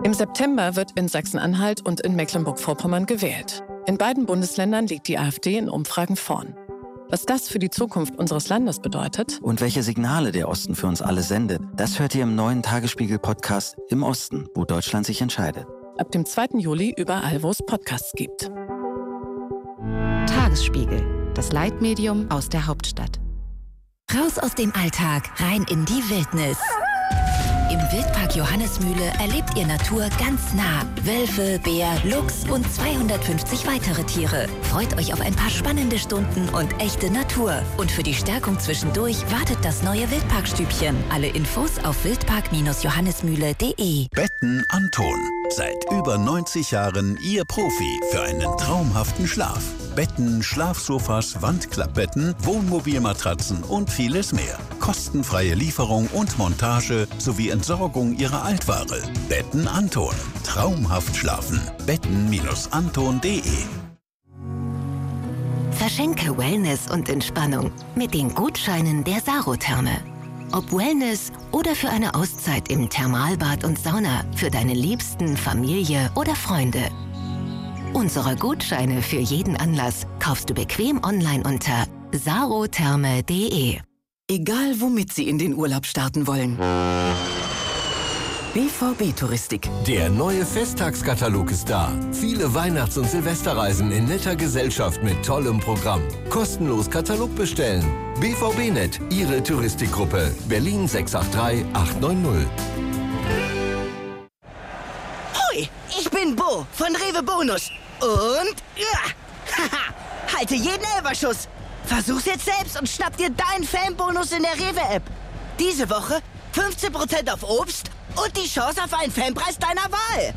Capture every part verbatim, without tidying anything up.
Im September wird in Sachsen-Anhalt und in Mecklenburg-Vorpommern gewählt. In beiden Bundesländern liegt die AfD in Umfragen vorn. Was das für die Zukunft unseres Landes bedeutet und welche Signale der Osten für uns alle sendet, das hört ihr im neuen Tagesspiegel-Podcast Im Osten, wo Deutschland sich entscheidet. Ab dem zweiten Juli überall, wo es Podcasts gibt. Tagesspiegel, das Leitmedium aus der Hauptstadt. Raus aus dem Alltag, rein in die Wildnis. Im Wildpark Johannesmühle erlebt ihr Natur ganz nah. Wölfe, Bär, Luchs und zweihundertfünfzig weitere Tiere. Freut euch auf ein paar spannende Stunden und echte Natur. Und für die Stärkung zwischendurch wartet das neue Wildparkstübchen. Alle Infos auf wildpark johannesmühle punkt de. Betten Anton. Seit über neunzig Jahren Ihr Profi für einen traumhaften Schlaf. Betten, Schlafsofas, Wandklappbetten, Wohnmobilmatratzen und vieles mehr. Kostenfreie Lieferung und Montage sowie Entsorgung Ihrer Altware. Betten Anton. Traumhaft schlafen. betten anton punkt de. Verschenke Wellness und Entspannung mit den Gutscheinen der Sarotherme. Ob Wellness oder für eine Auszeit im Thermalbad und Sauna für deine Liebsten, Familie oder Freunde. Unsere Gutscheine für jeden Anlass kaufst du bequem online unter sarotherme punkt de. Egal womit Sie in den Urlaub starten wollen. B V B-Touristik. Der neue Festtagskatalog ist da. Viele Weihnachts- und Silvesterreisen in netter Gesellschaft mit tollem Programm. Kostenlos Katalog bestellen. B V B-Net, Ihre Touristikgruppe. Berlin sechs acht drei acht neun null. Hoi, ich bin Bo von Rewe Bonus. Und ja, haha, halte jeden Elferschuss. Versuch's jetzt selbst und schnapp dir deinen Fanbonus in der Rewe-App. Diese Woche fünfzehn Prozent auf Obst und die Chance auf einen Fanpreis deiner Wahl.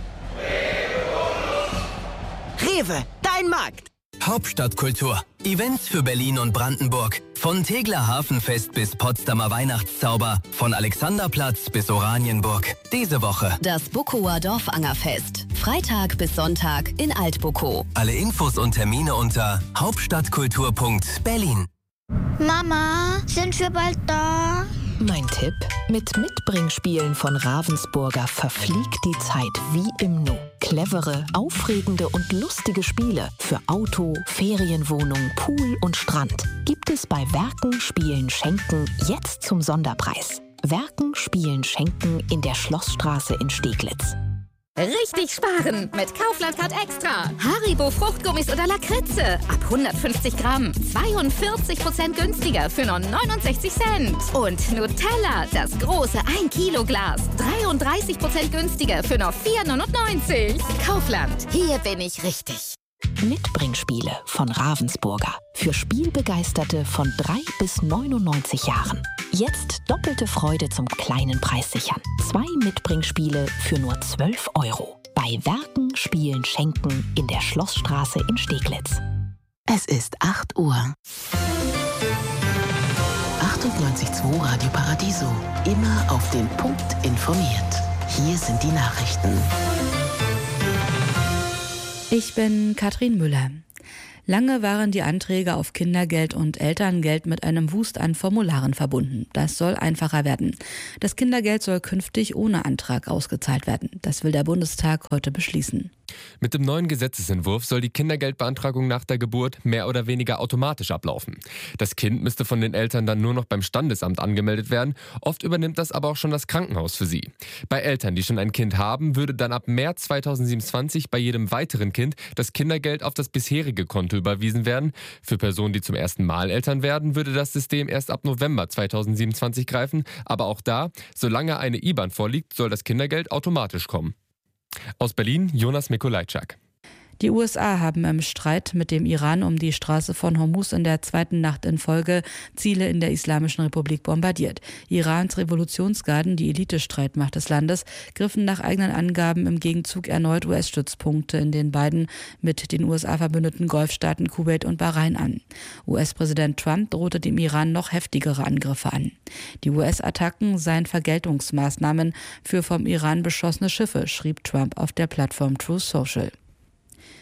Rewe, dein Markt. Hauptstadtkultur. Events für Berlin und Brandenburg. Von Tegeler Hafenfest bis Potsdamer Weihnachtszauber. Von Alexanderplatz bis Oranienburg. Diese Woche das Bukower Dorfangerfest. Freitag bis Sonntag in Alt-Bukow. Alle Infos und Termine unter hauptstadtkultur punkt berlin. Mama, sind wir bald da? Mein Tipp: Mit Mitbringspielen von Ravensburger verfliegt die Zeit wie im Nu. Clevere, aufregende und lustige Spiele für Auto, Ferienwohnung, Pool und Strand gibt es bei Werken, Spielen, Schenken jetzt zum Sonderpreis. Werken, Spielen, Schenken in der Schlossstraße in Steglitz. Richtig sparen mit Kaufland-Card Extra. Haribo Fruchtgummis oder Lakritze. Ab hundertfünfzig Gramm. zweiundvierzig Prozent günstiger für nur neunundsechzig Cent. Und Nutella, das große ein Kilo Glas. dreiunddreißig Prozent günstiger für nur vier neunundneunzig. Kaufland, hier bin ich richtig. Mitbringspiele von Ravensburger. Für Spielbegeisterte von drei bis neunundneunzig Jahren. Jetzt doppelte Freude zum kleinen Preis sichern. Zwei Mitbringspiele für nur zwölf Euro. Bei Werken, Spielen, Schenken in der Schlossstraße in Steglitz. Es ist acht Uhr. achtundneunzig Komma zwei Radio Paradiso. Immer auf den Punkt informiert. Hier sind die Nachrichten. Ich bin Katrin Müller. Lange waren die Anträge auf Kindergeld und Elterngeld mit einem Wust an Formularen verbunden. Das soll einfacher werden. Das Kindergeld soll künftig ohne Antrag ausgezahlt werden. Das will der Bundestag heute beschließen. Mit dem neuen Gesetzesentwurf soll die Kindergeldbeantragung nach der Geburt mehr oder weniger automatisch ablaufen. Das Kind müsste von den Eltern dann nur noch beim Standesamt angemeldet werden. Oft übernimmt das aber auch schon das Krankenhaus für sie. Bei Eltern, die schon ein Kind haben, würde dann ab März zweitausendsiebenundzwanzig bei jedem weiteren Kind das Kindergeld auf das bisherige Konto überwiesen werden. Für Personen, die zum ersten Mal Eltern werden, würde das System erst ab November zweitausendsiebenundzwanzig greifen. Aber auch da, solange eine I B A N vorliegt, soll das Kindergeld automatisch kommen. Aus Berlin, Jonas Mikolajczak. Die U S A haben im Streit mit dem Iran um die Straße von Hormuz in der zweiten Nacht in Folge Ziele in der Islamischen Republik bombardiert. Irans Revolutionsgarden, die Elitestreitmacht des Landes, griffen nach eigenen Angaben im Gegenzug erneut U S-Stützpunkte in den beiden mit den U S A verbündeten Golfstaaten Kuwait und Bahrain an. U S-Präsident Trump drohte dem Iran noch heftigere Angriffe an. Die U S-Attacken seien Vergeltungsmaßnahmen für vom Iran beschossene Schiffe, schrieb Trump auf der Plattform Truth Social.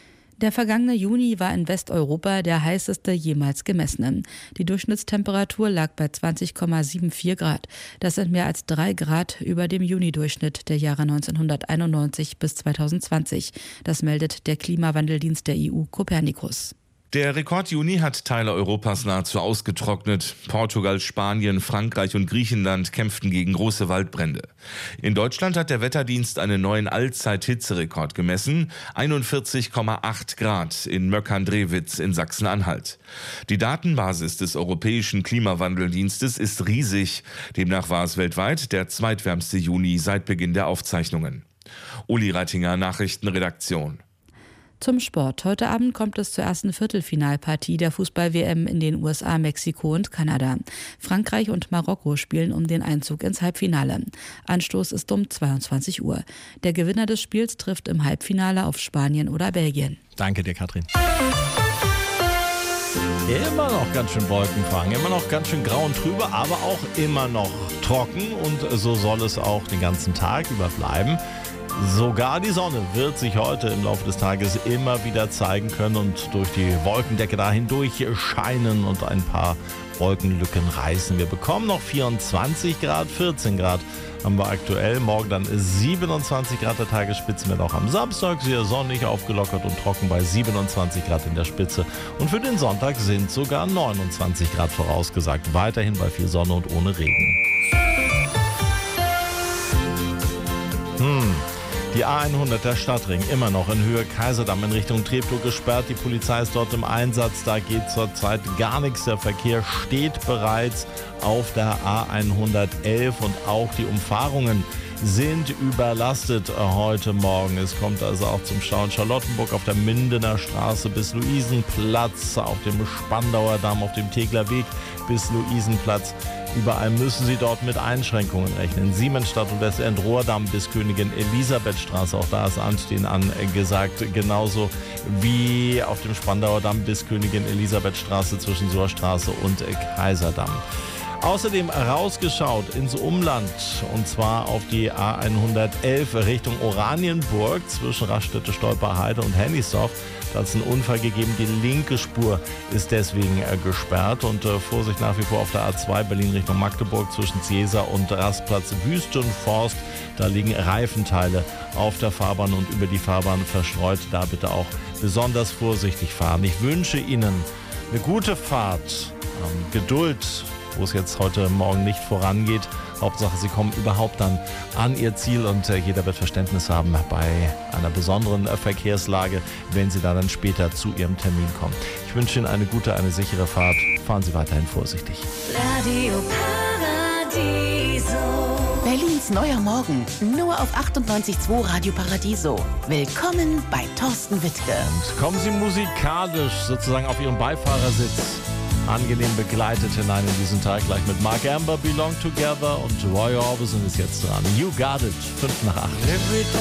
Der vergangene Juni war in Westeuropa der heißeste jemals gemessene. Die Durchschnittstemperatur lag bei zwanzig Komma vierundsiebzig Grad. Das sind mehr als drei Grad über dem Juni-Durchschnitt der Jahre neunzehnhunderteinundneunzig bis zweitausendzwanzig. Das meldet der Klimawandeldienst der E U Copernicus. Der Rekord-Juni hat Teile Europas nahezu ausgetrocknet. Portugal, Spanien, Frankreich und Griechenland kämpften gegen große Waldbrände. In Deutschland hat der Wetterdienst einen neuen Allzeit-Hitzerekord gemessen. einundvierzig Komma acht Grad in Möckern-Drewitz in Sachsen-Anhalt. Die Datenbasis des Europäischen Klimawandeldienstes ist riesig. Demnach war es weltweit der zweitwärmste Juni seit Beginn der Aufzeichnungen. Uli Reitinger, Nachrichtenredaktion. Zum Sport. Heute Abend kommt es zur ersten Viertelfinalpartie der Fußball-W M in den U S A, Mexiko und Kanada. Frankreich und Marokko spielen um den Einzug ins Halbfinale. Anstoß ist um zweiundzwanzig Uhr. Der Gewinner des Spiels trifft im Halbfinale auf Spanien oder Belgien. Danke dir, Katrin. Immer noch ganz schön wolkenfang, immer noch ganz schön grau und trübe, aber auch immer noch trocken und so soll es auch den ganzen Tag über bleiben. Sogar die Sonne wird sich heute im Laufe des Tages immer wieder zeigen können und durch die Wolkendecke da hindurch scheinen und ein paar Wolkenlücken reißen. Wir bekommen noch vierundzwanzig Grad, vierzehn Grad haben wir aktuell. Morgen dann siebenundzwanzig Grad der Tagesspitzenwert auch am Samstag. Sehr sonnig, aufgelockert und trocken bei siebenundzwanzig Grad in der Spitze. Und für den Sonntag sind sogar neunundzwanzig Grad vorausgesagt. Weiterhin bei viel Sonne und ohne Regen. Hm. Die A hundert, der Stadtring, immer noch in Höhe Kaiserdamm in Richtung Treptow gesperrt. Die Polizei ist dort im Einsatz. Da geht zurzeit gar nichts. Der Verkehr steht bereits auf der A hundertelf und auch die Umfahrungen sind überlastet heute Morgen. Es kommt also auch zum Stau in Charlottenburg auf der Mindener Straße bis Luisenplatz, auf dem Spandauer Damm, auf dem Tegler Weg bis Luisenplatz. Überall müssen Sie dort mit Einschränkungen rechnen. Siemensstadt und Westend-Rohrdamm bis Königin Elisabethstraße, auch da ist Anstehen angesagt. Genauso wie auf dem Spandauer Damm bis Königin Elisabethstraße zwischen Sohrstraße und Kaiserdamm. Außerdem rausgeschaut ins Umland und zwar auf die A hundertelf Richtung Oranienburg zwischen Raststätte, Stolperheide und Hennigsdorf. Da hat es einen Unfall gegeben. Die linke Spur ist deswegen äh, gesperrt. Und äh, Vorsicht nach wie vor auf der A zwei Berlin Richtung Magdeburg zwischen Ziesa und Rastplatz Wüstenforst. Da liegen Reifenteile auf der Fahrbahn und über die Fahrbahn verstreut. Da bitte auch besonders vorsichtig fahren. Ich wünsche Ihnen eine gute Fahrt, ähm, Geduld, wo es jetzt heute Morgen nicht vorangeht. Hauptsache, Sie kommen überhaupt dann an Ihr Ziel und äh, jeder wird Verständnis haben bei einer besonderen äh, Verkehrslage, wenn Sie da dann später zu Ihrem Termin kommen. Ich wünsche Ihnen eine gute, eine sichere Fahrt. Fahren Sie weiterhin vorsichtig. Radio Paradiso. Berlins neuer Morgen, nur auf achtundneunzig Komma zwei Radio Paradiso. Willkommen bei Thorsten Wittke. Und kommen Sie musikalisch sozusagen auf Ihrem Beifahrersitz angenehm begleitet hinein in diesen Tag, gleich mit Mark Amber, Belong Together und Roy Orbison ist jetzt dran. You Got It, fünf nach acht.